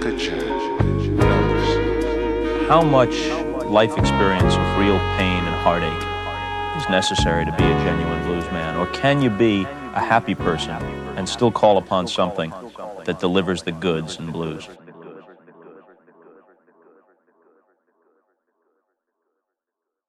How much life experience of real pain and heartache is necessary to be a genuine blues man? Or can you be a happy person and still call upon something that delivers the goods in blues?